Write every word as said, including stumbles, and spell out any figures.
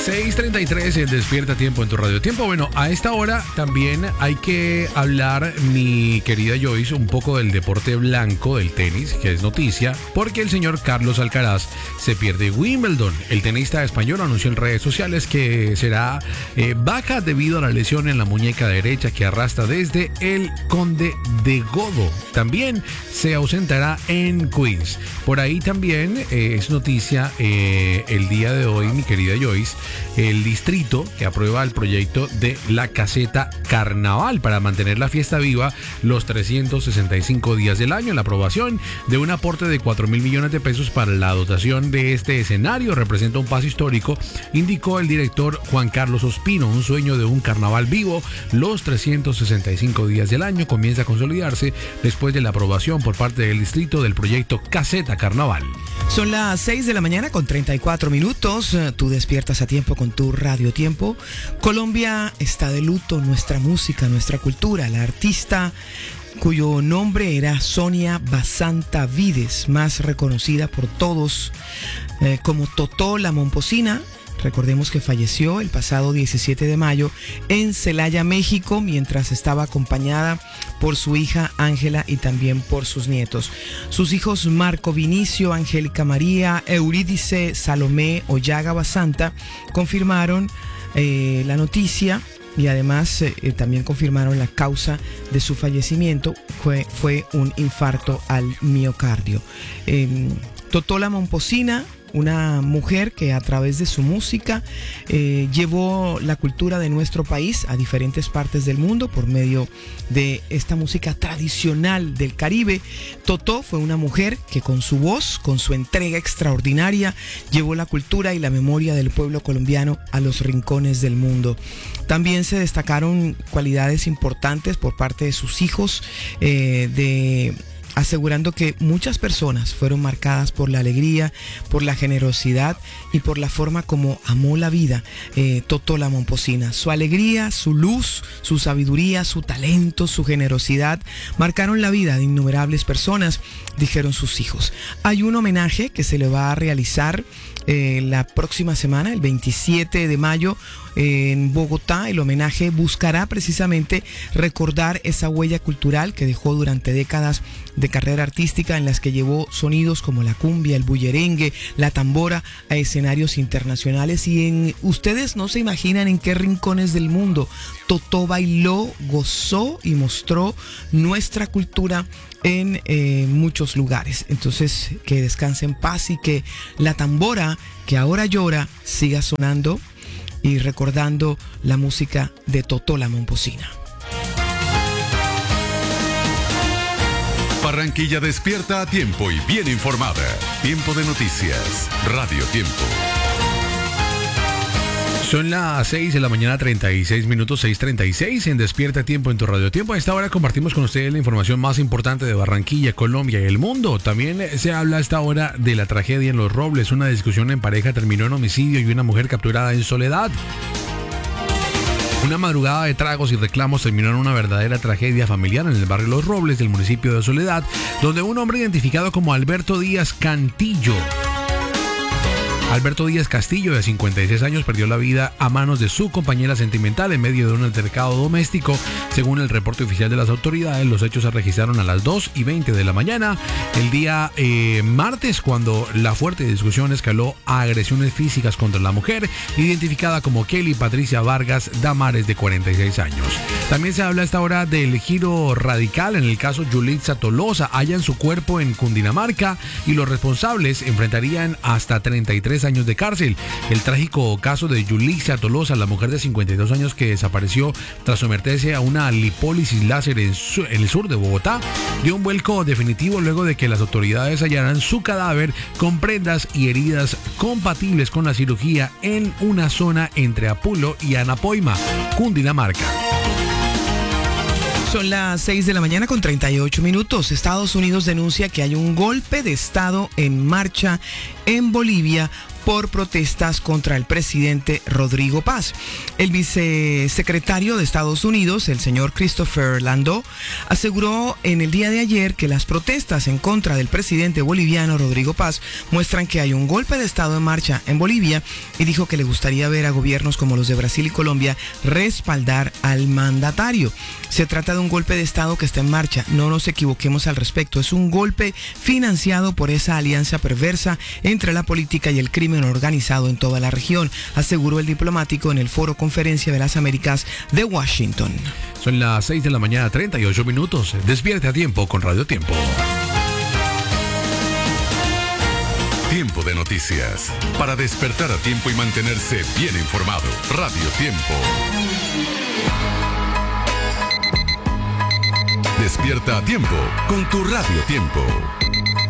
seis treinta y tres, el Despierta Tiempo en tu Radio Tiempo. Bueno, a esta hora también hay que hablar, mi querida Joyce, un poco del deporte blanco, del tenis, que es noticia, porque el señor Carlos Alcaraz se pierde Wimbledon. El tenista español anunció en redes sociales que será eh, baja debido a la lesión en la muñeca derecha que arrastra desde el Conde de Godó. También se ausentará en Queens. Por ahí también eh, es noticia eh, el día de hoy, mi querida Joyce, el distrito que aprueba el proyecto de la caseta Carnaval para mantener la fiesta viva los trescientos sesenta y cinco días del año. La aprobación de un aporte de cuatro mil millones de pesos para la dotación de este escenario representa un paso histórico, indicó el director Juan Carlos Ospino. Un sueño de un carnaval vivo los trescientos sesenta y cinco días del año comienza a consolidarse después de la aprobación por parte del distrito del proyecto Caseta Carnaval. Son las seis de la mañana con treinta y cuatro minutos. Tú despiertas a tiempo con tu Radio Tiempo. Colombia está de luto, nuestra música, nuestra cultura. La artista cuyo nombre era Sonia Basanta Vides, más reconocida por todos eh, como Totó la Momposina. Recordemos que falleció el pasado diecisiete de mayo en Celaya, México, mientras estaba acompañada por su hija Ángela y también por sus nietos. Sus hijos Marco Vinicio, Angélica María, Eurídice, Salomé Ollaga Basanta confirmaron eh, la noticia y además eh, también confirmaron la causa de su fallecimiento. Fue, fue un infarto al miocardio. Eh, Totó la Momposina, una mujer que a través de su música eh, llevó la cultura de nuestro país a diferentes partes del mundo por medio de esta música tradicional del Caribe. Totó fue una mujer que con su voz, con su entrega extraordinaria, llevó la cultura y la memoria del pueblo colombiano a los rincones del mundo. También se destacaron cualidades importantes por parte de sus hijos, eh, de... asegurando que muchas personas fueron marcadas por la alegría, por la generosidad y por la forma como amó la vida eh, Totó la Momposina. Su alegría, su luz, su sabiduría, su talento, su generosidad marcaron la vida de innumerables personas, dijeron sus hijos. Hay un homenaje que se le va a realizar eh, la próxima semana, el veintisiete de mayo, en Bogotá. El homenaje buscará precisamente recordar esa huella cultural que dejó durante décadas de carrera artística, en las que llevó sonidos como la cumbia, el bullerengue, la tambora a escenarios internacionales, y en ustedes no se imaginan en qué rincones del mundo Totó bailó, gozó y mostró nuestra cultura en eh, muchos lugares. Entonces, que descanse en paz y que la tambora que ahora llora siga sonando y recordando la música de Totó la Momposina. Barranquilla despierta a tiempo y bien informada. Tiempo de noticias. Radio Tiempo. Son las seis de la mañana, treinta y seis minutos, seis treinta y seis en Despierta Tiempo en tu Radio Tiempo. A esta hora compartimos con ustedes la información más importante de Barranquilla, Colombia y el mundo. También se habla a esta hora de la tragedia en Los Robles. Una discusión en pareja terminó en homicidio y una mujer capturada en Soledad. Una madrugada de tragos y reclamos terminó en una verdadera tragedia familiar en el barrio Los Robles del municipio de Soledad, donde un hombre identificado como Alberto Díaz Cantillo Alberto Díaz Castillo, de cincuenta y seis años, perdió la vida a manos de su compañera sentimental en medio de un altercado doméstico. Según el reporte oficial de las autoridades, los hechos se registraron a las dos y veinte de la mañana, el día eh, martes, cuando la fuerte discusión escaló a agresiones físicas contra la mujer, identificada como Kelly Patricia Vargas Damares, de cuarenta y seis años. También se habla a esta hora del giro radical en el caso Yulitza Tolosa. Hallan su cuerpo en Cundinamarca y los responsables enfrentarían hasta treinta y tres años de cárcel. El trágico caso de Yulitza Tolosa, la mujer de cincuenta y dos años que desapareció tras someterse a una lipólisis láser en, su, en el sur de Bogotá, dio un vuelco definitivo luego de que las autoridades hallaran su cadáver con prendas y heridas compatibles con la cirugía en una zona entre Apulo y Anapoima, Cundinamarca. Son las seis de la mañana con treinta y ocho minutos. Estados Unidos denuncia que hay un golpe de Estado en marcha en Bolivia por protestas contra el presidente Rodrigo Paz. El vicesecretario de Estados Unidos, el señor Christopher Landau, aseguró en el día de ayer que las protestas en contra del presidente boliviano Rodrigo Paz muestran que hay un golpe de Estado en marcha en Bolivia, y dijo que le gustaría ver a gobiernos como los de Brasil y Colombia respaldar al mandatario. Se trata de un golpe de Estado que está en marcha, no nos equivoquemos al respecto, es un golpe financiado por esa alianza perversa entre la política y el crimen organizado en toda la región, aseguró el diplomático en el Foro Conferencia de las Américas de Washington. Son las seis de la mañana, treinta y ocho minutos. Despierte a tiempo con Radio Tiempo. Tiempo de noticias. Para despertar a tiempo y mantenerse bien informado. Radio Tiempo. Despierta a tiempo con tu Radio Tiempo.